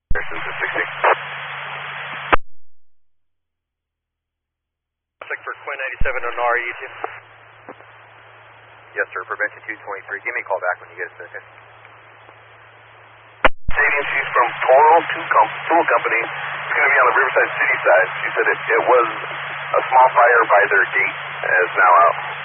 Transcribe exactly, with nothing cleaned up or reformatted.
This is the sixty. For Quinn ninety-seven on R E two. Yes, sir. Prevention two twenty-three. Give me a call back when you get a second. Stadium, she's from Toro Tool, Com- Tool Company. It's going to be on the Riverside City side. She said it, it was a small fire by their gate, and it's now out.